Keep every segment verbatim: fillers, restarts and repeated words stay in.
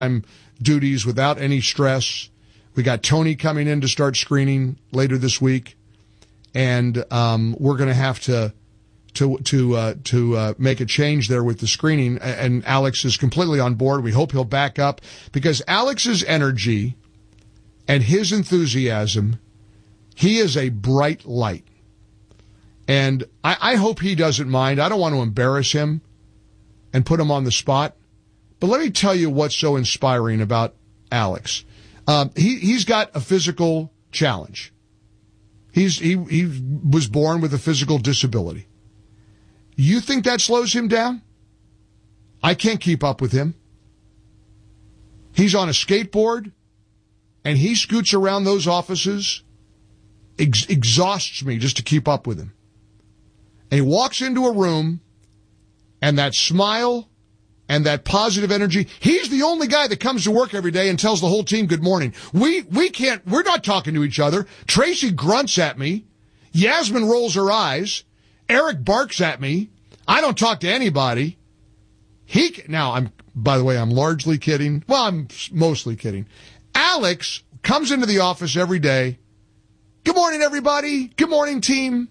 time duties without any stress. We got Tony coming in to start screening later this week, and um, we're going to have to to to uh, to uh, make a change there with the screening. And Alex is completely on board. We hope he'll back up, because Alex's energy and his enthusiasm, he is a bright light. And I, I hope he doesn't mind. I don't want to embarrass him and put him on the spot. But let me tell you what's so inspiring about Alex. Um, he, he's got a physical challenge. He's, he, he was born with a physical disability. You think that slows him down? I can't keep up with him. He's on a skateboard, and he scoots around those offices. Ex- exhausts me just to keep up with him. And he walks into a room, and that smile and that positive energy, he's the only guy that comes to work every day and tells the whole team good morning. We we can't, we're not talking to each other. Tracy grunts at me. Yasmin rolls her eyes. Eric barks at me. I don't talk to anybody. He, now I'm, by the way, I'm largely kidding. Well, I'm mostly kidding. Alex comes into the office every day. Good morning, everybody. Good morning, team.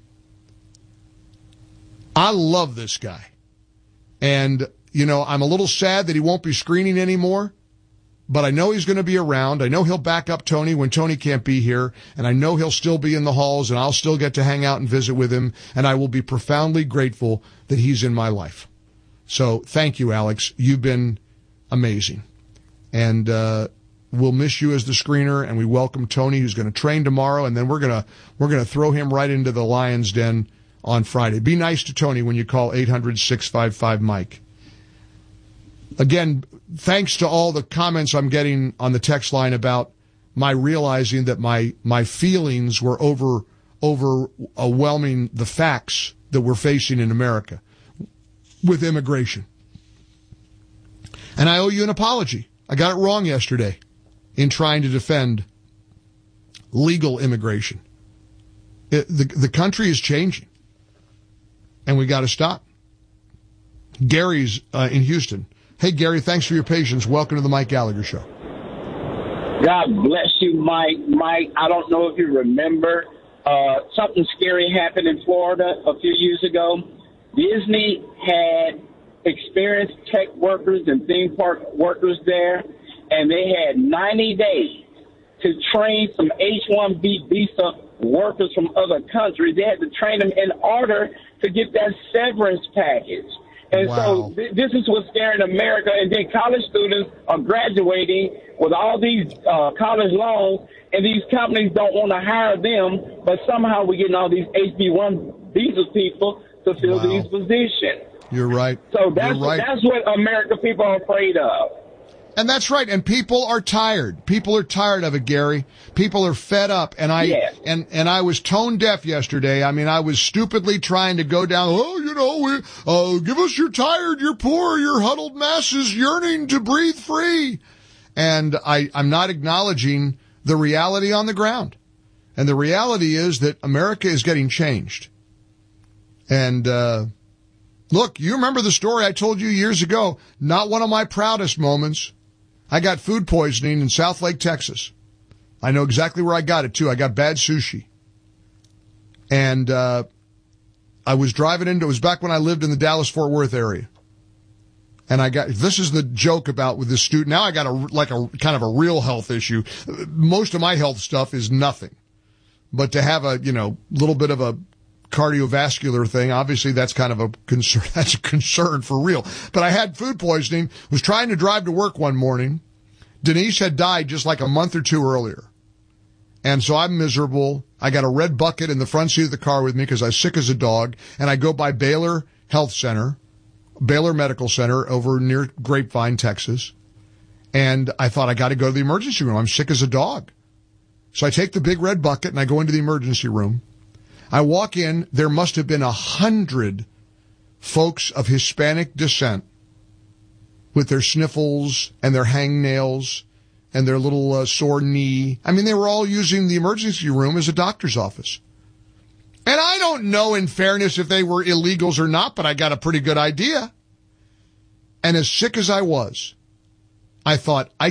I love this guy. And, you know, I'm a little sad that he won't be screening anymore, but I know he's going to be around. I know he'll back up Tony when Tony can't be here, and I know he'll still be in the halls, and I'll still get to hang out and visit with him, and I will be profoundly grateful that he's in my life. So thank you, Alex. You've been amazing. And uh we'll miss you as the screener, and we welcome Tony, who's going to train tomorrow, and then we're going to we're going to throw him right into the Lions' Den on Friday. Be nice to Tony when you call eight hundred, six five five, Mike. Again, thanks to all the comments I'm getting on the text line about my realizing that my my feelings were over overwhelming the facts that we're facing in America with immigration. And I owe you an apology. I got it wrong yesterday in trying to defend legal immigration. It, the, the country is changing, and we got to stop. Gary's uh, in Houston. Hey, Gary, thanks for your patience. Welcome to the Mike Gallagher Show. God bless you, Mike. Mike, I don't know if you remember, uh, something scary happened in Florida a few years ago. Disney had experienced tech workers and theme park workers there, and they had ninety days to train some H one B visa workers from other countries. They had to train them in order to get that severance package. And wow. so th- this is what's scaring America. And then college students are graduating with all these uh, college loans, and these companies don't want to hire them, but somehow we're getting all these H B one visa people to fill wow. these positions. You're right. So that's You're right. that's what American people are afraid of. And that's right. And people are tired. People are tired of it, Gary. People are fed up. And I, yes. and, and I was tone deaf yesterday. I mean, I was stupidly trying to go down, oh, you know, we, uh, give us your tired, your poor, your huddled masses yearning to breathe free. And I, I'm not acknowledging the reality on the ground. And the reality is that America is getting changed. And, uh, look, you remember the story I told you years ago. Not one of my proudest moments. I got food poisoning in South Lake, Texas. I know exactly where I got it, too. I got bad sushi. And uh I was driving into, it was back when I lived in the Dallas-Fort Worth area. And I got, this is the joke about with this student. Now I got a, like a, kind of a real health issue. Most of my health stuff is nothing. But to have a, you know, little bit of a cardiovascular thing, obviously that's kind of a concern, that's a concern for real. But I had food poisoning, was trying to drive to work one morning. Denise had died just like a month or two earlier. And so I'm miserable. I got a red bucket in the front seat of the car with me because I was sick as a dog. And I go by Baylor Health Center, Baylor Medical Center over near Grapevine, Texas. And I thought I got to go to the emergency room. I'm sick as a dog. So I take the big red bucket and I go into the emergency room. I walk in, there must have been a hundred folks of Hispanic descent with their sniffles and their hangnails and their little uh, sore knee. I mean, they were all using the emergency room as a doctor's office. And I don't know, in fairness, if they were illegals or not, but I got a pretty good idea. And as sick as I was, I thought, I